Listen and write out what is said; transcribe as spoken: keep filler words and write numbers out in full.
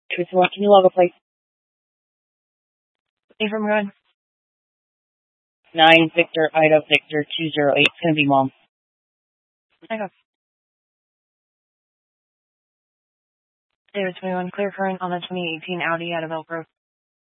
Truth one, can you log a plate? Affirm run. Nine Victor Ida Victor two zero eight. It's gonna be mom. Echo. David twenty-one, clear current on the twenty eighteen Audi out of Elk Grove.